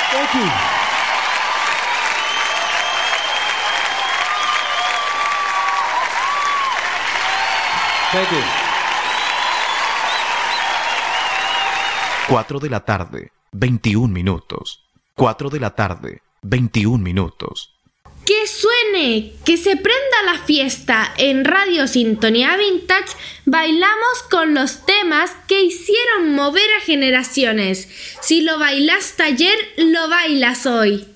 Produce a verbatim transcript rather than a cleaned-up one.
Thank you. Thank you. Cuatro de la tarde, veintiún minutos. Cuatro de la tarde, veintiún minutos. ¡Que suene! ¡Que se prenda la fiesta! En Radio Sintonía Vintage bailamos con los temas que hicieron mover a generaciones. Si lo bailaste ayer, lo bailas hoy.